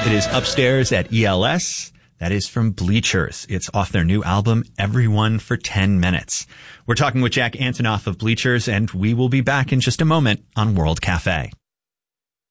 It is Upstairs at ELS. That is from Bleachers. It's off their new album, Everyone for 10 Minutes. We're talking with Jack Antonoff of Bleachers, and we will be back in just a moment on World Cafe.